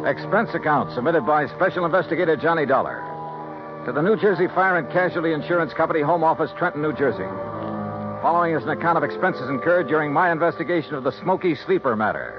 Expense account submitted by Special Investigator Johnny Dollar to the New Jersey Fire and Casualty Insurance Company, Home Office, Trenton, New Jersey. Following is an account of expenses incurred during my investigation of the Smoky Sleeper matter.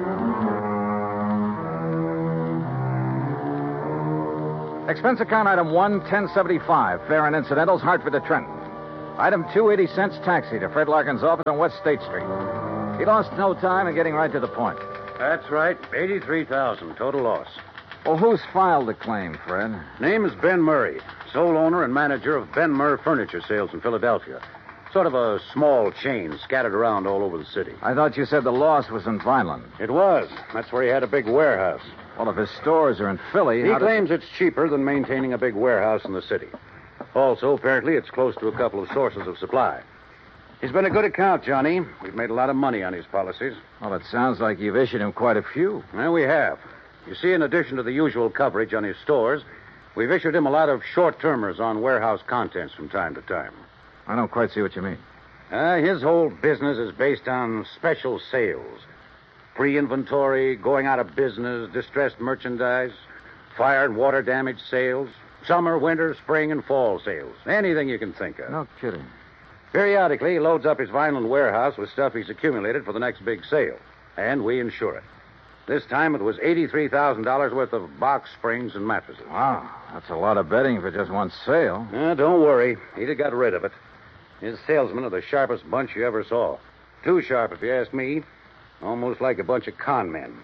Expense account item 1, 1075, fare and incidentals, Hartford to Trenton. Item 2, 80 cents taxi to Fred Larkin's office on West State Street. He lost no time in getting right to the point. That's right. $83,000 total loss. Well, who's filed the claim, Fred? Name is Ben Murray, sole owner and manager of Ben Murr Furniture Sales in Philadelphia. Sort of a small chain scattered around all over the city. I thought you said the loss was in Vineland. It was. That's where he had a big warehouse. Well, if his stores are in Philly... He claims it's cheaper than maintaining a big warehouse in the city. Also, apparently, it's close to a couple of sources of supply. He's been a good account, Johnny. We've made a lot of money on his policies. Well, it sounds like you've issued him quite a few. Well, we have. You see, in addition to the usual coverage on his stores, we've issued him a lot of short-termers on warehouse contents from time to time. I don't quite see what you mean. His whole business is based on special sales. Pre-inventory, going out of business, distressed merchandise, fire and water damage sales, summer, winter, spring, and fall sales. Anything you can think of. No kidding. Periodically, he loads up his Vineland warehouse with stuff he's accumulated for the next big sale. And we insure it. This time it was $83,000 worth of box springs and mattresses. Wow, that's a lot of betting for just one sale. Don't worry. He'd have got rid of it. His salesmen are the sharpest bunch you ever saw. Too sharp, if you ask me. Almost like a bunch of con men.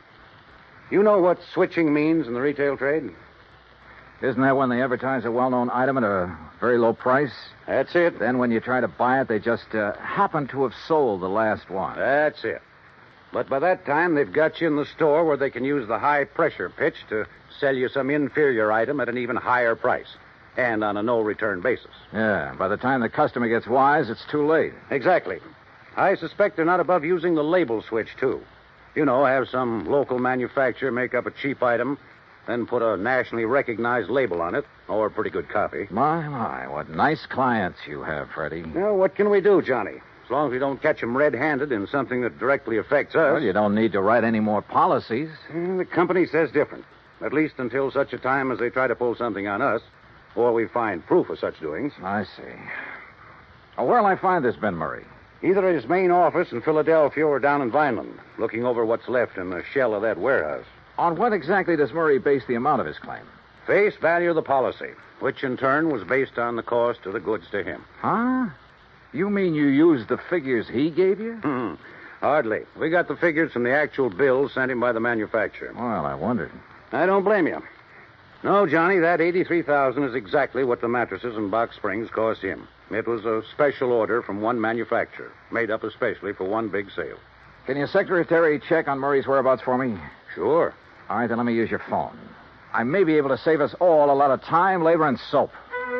You know what switching means in the retail trade? Isn't that when they advertise a well-known item at a very low price? That's it. Then when you try to buy it, they just happen to have sold the last one. That's it. But by that time, they've got you in the store where they can use the high-pressure pitch to sell you some inferior item at an even higher price, and on a no-return basis. Yeah, by the time the customer gets wise, it's too late. Exactly. I suspect they're not above using the label switch, too. You know, have some local manufacturer make up a cheap item, then put a nationally recognized label on it, or a pretty good copy. My, what nice clients you have, Freddie. Well, what can we do, Johnny? As long as we don't catch them red-handed in something that directly affects us. Well, you don't need to write any more policies. The company says different. At least until such a time as they try to pull something on us, or we find proof of such doings. I see. Oh, where'll I find this Ben Murray? Either at his main office in Philadelphia or down in Vineland, looking over what's left in the shell of that warehouse. On what exactly does Murray base the amount of his claim? Face value of the policy, which in turn was based on the cost of the goods to him. Huh? You mean you used the figures he gave you? Hardly. We got the figures from the actual bills sent him by the manufacturer. Well, I wondered. I don't blame you. No, Johnny, that $83,000 is exactly what the mattresses and box springs cost him. It was a special order from one manufacturer, made up especially for one big sale. Can your secretary check on Murray's whereabouts for me? Sure. All right, then let me use your phone. I may be able to save us all a lot of time, labor, and soap.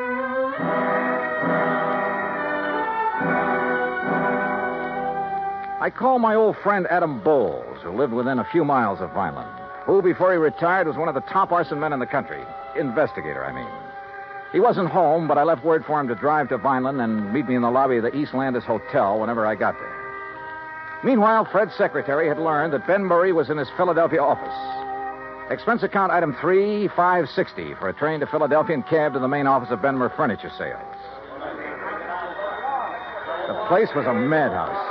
I called my old friend Adam Bowles, who lived within a few miles of Vineland, who, before he retired, was one of the top arson men in the country. Investigator, I mean. He wasn't home, but I left word for him to drive to Vineland and meet me in the lobby of the East Landis Hotel whenever I got there. Meanwhile, Fred's secretary had learned that Ben Murray was in his Philadelphia office. Expense account item 3, 560 for a train to Philadelphia and cab to the main office of Ben Murray Furniture Sales. The place was a madhouse.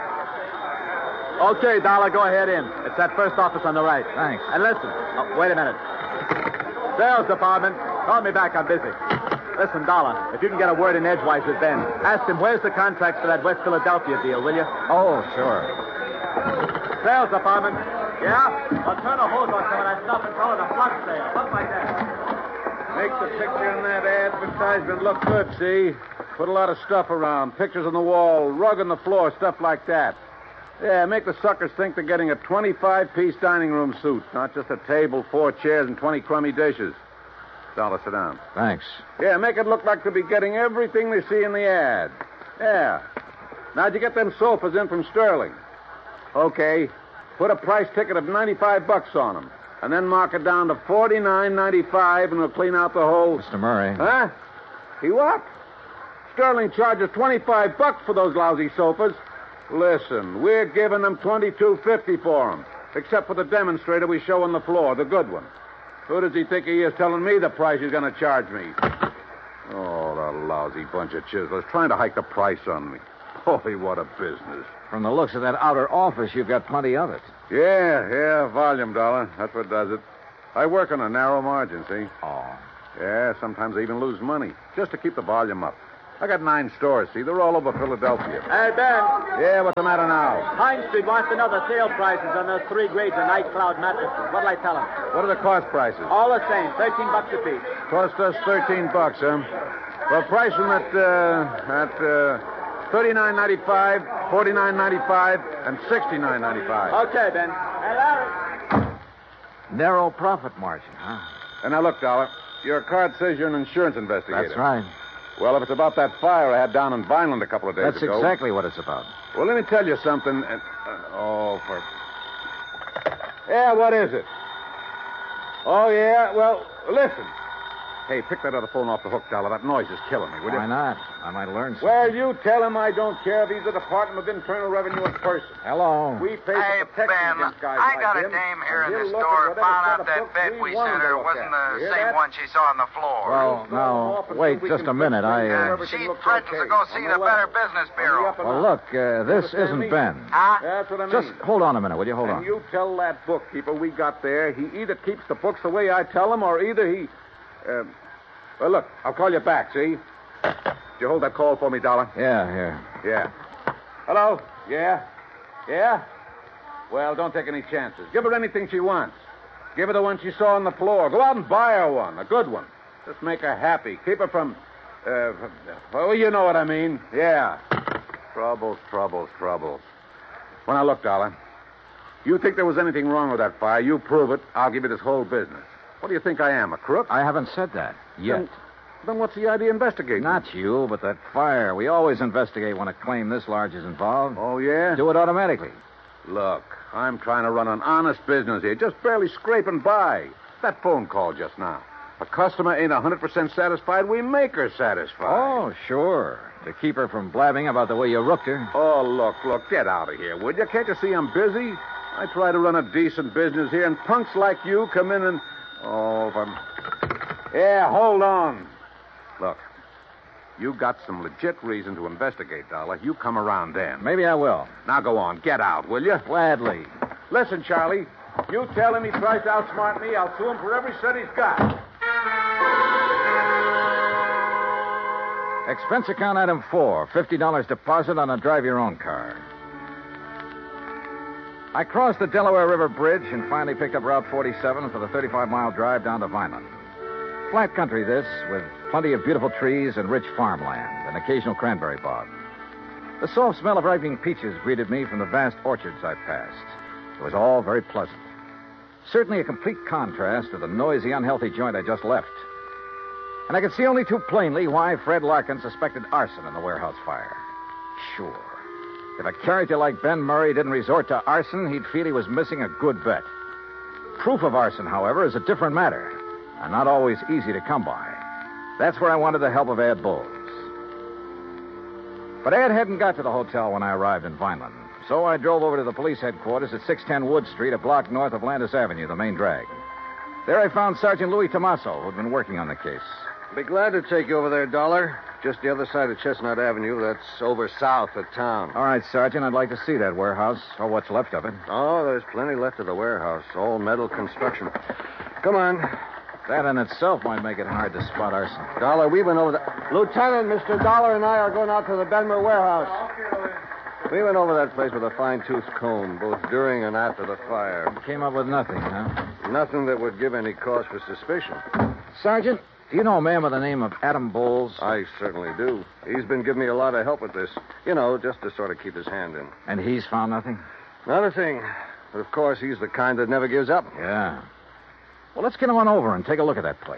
Okay, Dollar, go ahead in. It's that first office on the right. Thanks. And listen. Oh, wait a minute. Sales department. Call me back. I'm busy. Listen, Dollar, if you can get a word in edgewise with Ben, ask him where's the contract for that West Philadelphia deal, will you? Oh, sure. Sales department. Yeah? I'll turn a hose on some of that stuff and call it a flood sale. Something like that. Makes the picture in that advertisement look good, see? Put a lot of stuff around. Pictures on the wall, rug on the floor, stuff like that. Yeah, make the suckers think they're getting a 25-piece dining room suite, not just a table, 4 chairs, and 20 crummy dishes. Dollar, sit down. Thanks. Yeah, make it look like they'll be getting everything they see in the ad. Yeah. Now, did you get them sofas in from Sterling? Okay. Put a price ticket of $95 on them, and then mark it down to $49.95, and we'll clean out the whole... Mr. Murray. Huh? He what? Sterling charges $25 for those lousy sofas. Listen, we're giving them $22.50 for them. Except for the demonstrator we show on the floor, the good one. Who does he think he is telling me the price he's going to charge me? Oh, the lousy bunch of chiselers trying to hike the price on me. Holy, what a business. From the looks of that outer office, you've got plenty of it. Yeah, volume, Dollar. That's what does it. I work on a narrow margin, see? Oh. Yeah, sometimes I even lose money just to keep the volume up. I got 9 stores, see? They're all over Philadelphia. Hey, Ben. Yeah, what's the matter now? Pine Street wants to know the sale prices on those 3 grades of Night Cloud mattresses. What'll I tell him? What are the cost prices? All the same, $13 a piece. Cost us $13, huh? Well, price them at $39.95, $49.95, and $69.95. Okay, Ben. Hey, Larry. Narrow profit margin, huh? And now, look, Dollar, your card says you're an insurance investigator. That's right. Well, if it's about that fire I had down in Vineland a couple of days That's ago... exactly what it's about. Well, let me tell you something. Yeah, what is it? Oh, yeah? Well, listen. Hey, pick that other phone off the hook, Dollar. That noise is killing me, will you? Why not? I might learn something. Well, you tell him I don't care if he's the Department of Internal Revenue in person. Hello. We pay Hey, for protection Ben, against guys I like got him, a dame here and in the he'll look store at found whatever out set that of bed books we want sent him to her look wasn't at. the You hear same that? one she saw on the floor. Well, now, wait just a minute. She threatens to go see the Better Business Bureau. Well, look, this isn't Ben. Huh? That's what I mean. Just hold on a minute, will you? Hold And on. you tell that bookkeeper we got there he either keeps the books the way I tell him or either he... well, look, I'll call you back, see? Did you hold that call for me, Dollar? Yeah, here. Yeah. Hello? Yeah? Yeah? Well, don't take any chances. Give her anything she wants. Give her the one she saw on the floor. Go out and buy her one, a good one. Just make her happy. Keep her from... well, you know what I mean. Yeah. Troubles. Well, now, look, Dollar. You think there was anything wrong with that fire, you prove it, I'll give you this whole business. What do you think I am, a crook? I haven't said that yet. Then what's the idea of investigating? Not you, but that fire. We always investigate when a claim this large is involved. Oh, yeah? Do it automatically. Look, I'm trying to run an honest business here, just barely scraping by. That phone call just now. A customer ain't 100% satisfied, we make her satisfied. Oh, sure. To keep her from blabbing about the way you rooked her. Oh, look, get out of here, would you? Can't you see I'm busy? I try to run a decent business here, and punks like you come in and... Oh, yeah, hold on. Look, you got some legit reason to investigate, Dollar. You come around then. Maybe I will. Now go on, get out, will you? Gladly. Listen, Charlie, you tell him he tries to outsmart me, I'll sue him for every cent he's got. Expense account item 4, $50 deposit on a drive-your-own car. I crossed the Delaware River Bridge and finally picked up Route 47 for the 35-mile drive down to Vineland. Flat country, this, with plenty of beautiful trees and rich farmland, and occasional cranberry bog. The soft smell of ripening peaches greeted me from the vast orchards I passed. It was all very pleasant. Certainly a complete contrast to the noisy, unhealthy joint I just left. And I could see only too plainly why Fred Larkin suspected arson in the warehouse fire. Sure. If a character like Ben Murray didn't resort to arson, he'd feel he was missing a good bet. Proof of arson, however, is a different matter, and not always easy to come by. That's where I wanted the help of Ed Bowles. But Ed hadn't got to the hotel when I arrived in Vineland, so I drove over to the police headquarters at 610 Wood Street, a block north of Landis Avenue, the main drag. There I found Sergeant Louis Tomaso, who'd been working on the case. Be glad to take you over there, Dollar. Just the other side of Chestnut Avenue. That's over south of town. All right, Sergeant, I'd like to see that warehouse, or what's left of it. Oh, there's plenty left of the warehouse. All metal construction. Come on. That in itself might make it hard to spot arson. Dollar, we went over the... Lieutenant, Mr. Dollar and I are going out to the Benmer warehouse. We went over that place with a fine-tooth comb, both during and after the fire. Came up with nothing, huh? Nothing that would give any cause for suspicion. Sergeant, do you know a man by the name of Adam Bowles? I certainly do. He's been giving me a lot of help with this. You know, just to sort of keep his hand in. And he's found nothing? Not a thing. But, of course, he's the kind that never gives up. Yeah. Well, let's get him on over and take a look at that place.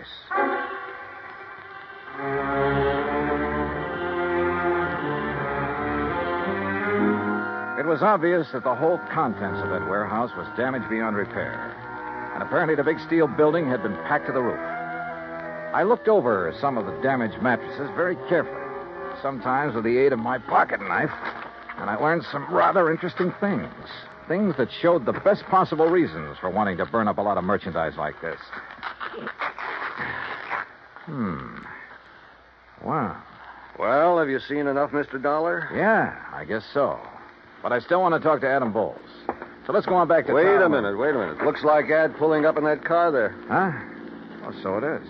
It was obvious that the whole contents of that warehouse was damaged beyond repair. And apparently the big steel building had been packed to the roof. I looked over some of the damaged mattresses very carefully, sometimes with the aid of my pocket knife, and I learned some rather interesting things. Things that showed the best possible reasons for wanting to burn up a lot of merchandise like this. Wow. Well, have you seen enough, Mr. Dollar? Yeah, I guess so. But I still want to talk to Adam Bowles. So let's go on back to Wait town. a minute. Looks like Ad pulling up in that car there. Huh? Oh, so it is.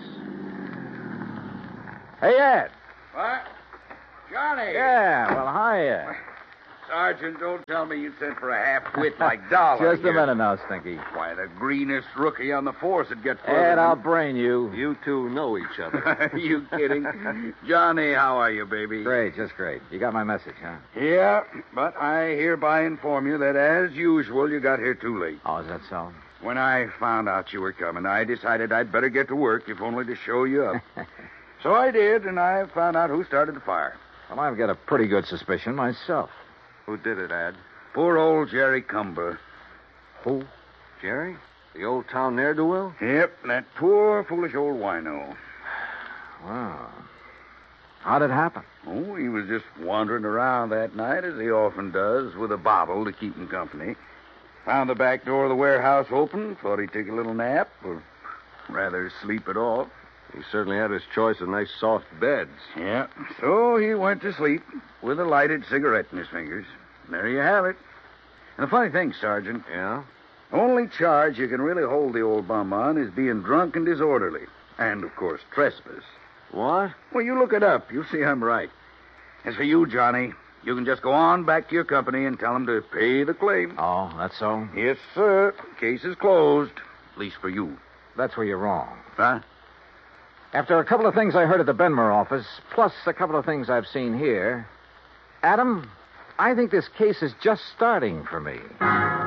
Hey, Ed. What? Johnny! Yeah, well, hiya. Sergeant, don't tell me you sent for a half-wit like Dollar. Just a minute now, Stinky. Why, the greenest rookie on the force would get further. Ed, than- I'll brain you. You two know each other. You kidding? Johnny, how are you, baby? Great, just great. You got my message, huh? Yeah, but I hereby inform you that, as usual, you got here too late. Oh, is that so? When I found out you were coming, I decided I'd better get to work, if only to show you up. So I did, and I found out who started the fire. Well, I've got a pretty good suspicion myself. Who did it, Ad? Poor old Jerry Cumber. Who? Jerry? The old town ne'er-do-well? Yep, that poor, foolish old wino. Wow. How'd it happen? Oh, he was just wandering around that night, as he often does, with a bottle to keep him company. Found the back door of the warehouse open, thought he'd take a little nap, or rather sleep it off. He certainly had his choice of nice soft beds. Yeah, so he went to sleep with a lighted cigarette in his fingers. There you have it. And the funny thing, Sergeant, Yeah? only charge you can really hold the old bum on is being drunk and disorderly. And, of course, trespass. What? Well, you look it up. You'll see I'm right. As for you, Johnny, you can just go on back to your company and tell them to pay the claim. Oh, that's so? Yes, sir. Case is closed. At least for you. That's where you're wrong. Huh? After a couple of things I heard at the Benmer office, plus a couple of things I've seen here, Adam, I think this case is just starting for me.